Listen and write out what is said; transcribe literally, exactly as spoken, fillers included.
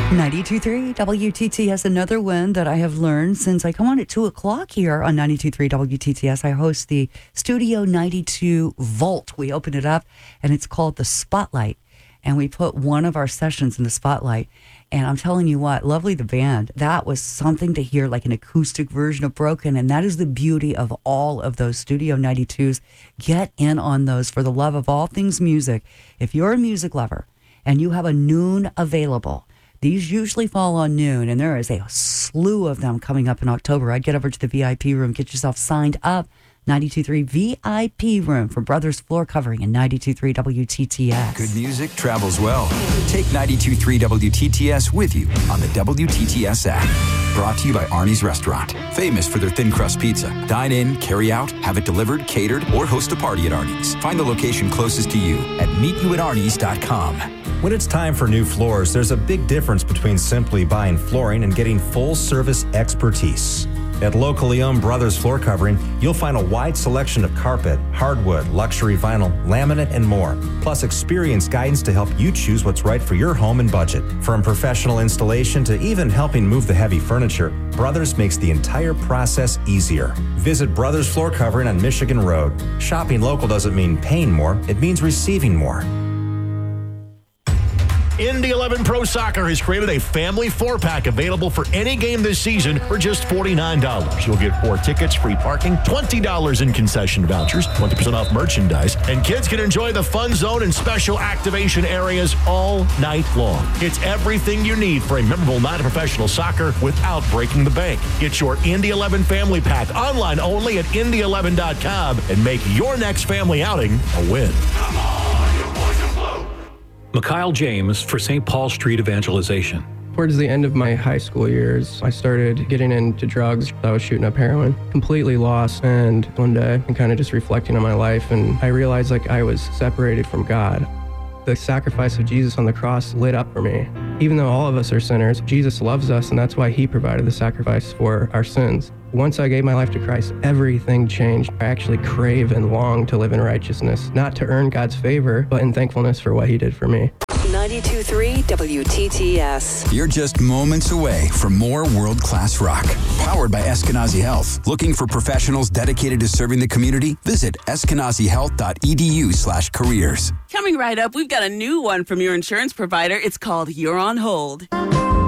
ninety-two point three W T T S, another one that I have learned since I come on at two o'clock here on ninety-two point three W T T S. I host the Studio ninety-two Vault. We open it up, and it's called the Spotlight. And we put one of our sessions in the Spotlight. And I'm telling you what, Lovely the band, that was something to hear, like an acoustic version of Broken. And that is the beauty of all of those Studio ninety-twos. Get in on those for the love of all things music. If you're a music lover and you have a noon available, these usually fall on noon, and there is a slew of them coming up in October. I'd get over to the V I P room, get yourself signed up. ninety-two point three V I P room for Brothers Floor Covering in ninety-two point three W T T S. Good music travels well. Take ninety-two point three W T T S with you on the W T T S app. Brought to you by Arnie's Restaurant. Famous for their thin crust pizza. Dine in, carry out, have it delivered, catered, or host a party at Arnie's. Find the location closest to you at meet you at arnies dot com. When it's time for new floors, there's a big difference between simply buying flooring and getting full-service expertise. At locally owned Brothers Floor Covering, you'll find a wide selection of carpet, hardwood, luxury vinyl, laminate, and more. Plus experienced guidance to help you choose what's right for your home and budget. From professional installation to even helping move the heavy furniture, Brothers makes the entire process easier. Visit Brothers Floor Covering on Michigan Road. Shopping local doesn't mean paying more, it means receiving more. Indy eleven Pro Soccer has created a family four-pack available for any game this season for just forty-nine dollars. You'll get four tickets, free parking, twenty dollars in concession vouchers, twenty percent off merchandise, and kids can enjoy the fun zone and special activation areas all night long. It's everything you need for a memorable night of professional soccer without breaking the bank. Get your Indy eleven family pack online only at indy eleven dot com and make your next family outing a win. Come on, you boys in blue. Mikhail James for Saint Paul Street Evangelization. Towards the end of my high school years, I started getting into drugs. I was shooting up heroin, completely lost. And one day, I'm kind of just reflecting on my life, and I realized like I was separated from God. The sacrifice of Jesus on the cross lit up for me. Even though all of us are sinners, Jesus loves us, and that's why he provided the sacrifice for our sins. Once I gave my life to Christ, everything changed. I actually crave and long to live in righteousness, not to earn God's favor, but in thankfulness for what he did for me. ninety-two point three W T T S. You're just moments away from more world-class rock. Powered by Eskenazi Health. Looking for professionals dedicated to serving the community? Visit eskenazi health dot e d u slash careers. Coming right up, we've got a new one from your insurance provider. It's called You're on Hold.